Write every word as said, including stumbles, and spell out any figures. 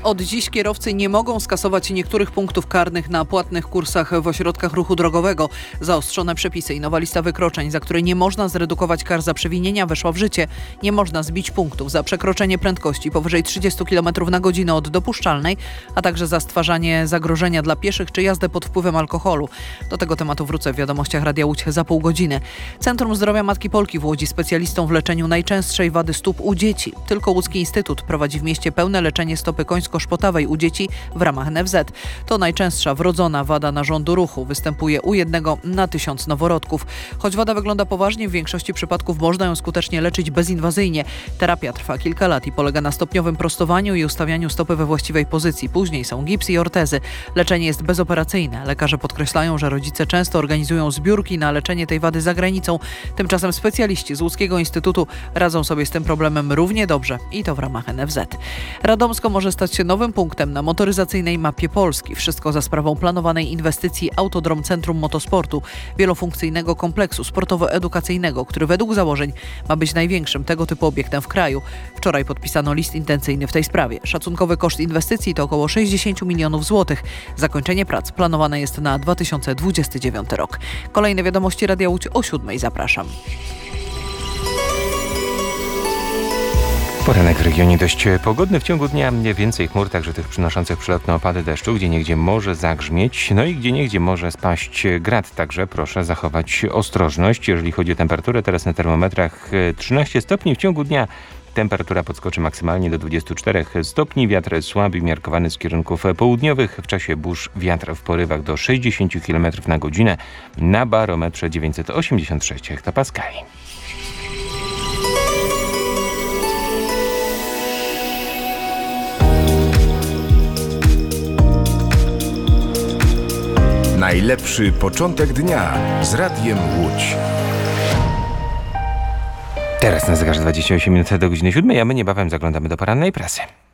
Od dziś kierowcy nie mogą skasować niektórych punktów karnych na płatnych kursach w ośrodkach ruchu drogowego. Zaostrzone przepisy i nowa lista wykroczeń, za które nie można zredukować kar za przewinienia, weszła w życie. Nie można zbić punktów za przekroczenie prędkości powyżej trzydzieści kilometrów na godzinę od dopuszczalnej, a także za stwarzanie zagrożenia dla pieszych czy jazdę pod wpływem alkoholu. Do tego tematu wrócę w wiadomościach Radia Łódź za pół godziny. Centrum Zdrowia Matki Polki w Łodzi specjalistą w leczeniu najczęstszej wady stóp u dzieci. Tylko Łódzki Instytut prowadzi w mieście pełne leczenie stopy końsko-szpotawej u dzieci w ramach N F Z. To najczęstsza wrodzona wada narządu ruchu. Występuje u jednego na tysiąc noworodków. Choć wada wygląda poważnie, w większości przypadków można ją skutecznie leczyć bezinwazyjnie. Terapia trwa kilka lat i polega na stopniowym prostowaniu i ustawianiu stopy we właściwej pozycji. Później są gips i ortezy. Leczenie jest bezoperacyjne. Lekarze podkreślają, że rodzice często organizują zbiórki na leczenie tej wady za granicą. Tymczasem specjaliści z Łódzkiego Instytutu radzą sobie z tym problemem równie dobrze i to w ramach N F Z. Radomsko może stać się nowym punktem na motoryzacyjnej mapie Polski. Wszystko za sprawą planowanej inwestycji Autodrom Centrum Motosportu, wielofunkcyjnego kompleksu sportowo-edukacyjnego, który według założeń ma być największym tego typu obiektem w kraju. Wczoraj podpisano list intencyjny w tej sprawie. Szacunkowy koszt inwestycji to około sześćdziesiąt milionów złotych. Zakończenie prac planowane jest na dwa tysiące dwudziesty dziewiąty rok. Kolejne wiadomości Radia Łódź o siódmej. Zapraszam. Poranek w regionie dość pogodny. W ciągu dnia więcej chmur, także tych przynoszących przelotne opady deszczu. Gdzieniegdzie może zagrzmieć, no i gdzieniegdzie może spaść grad. Także proszę zachować ostrożność. Jeżeli chodzi o temperaturę, teraz na termometrach trzynaście stopni. W ciągu dnia temperatura podskoczy maksymalnie do dwudziestu czterech stopni. Wiatr słaby, miarkowany z kierunków południowych. W czasie burz wiatr w porywach do sześćdziesięciu kilometrów na godzinę. Na barometrze dziewięćset osiemdziesiąt sześć hektopaskali. Najlepszy początek dnia z Radiem Łódź. Teraz na zegarze dwadzieścia osiem minut do godziny siódmej, a my niebawem zaglądamy do porannej prasy.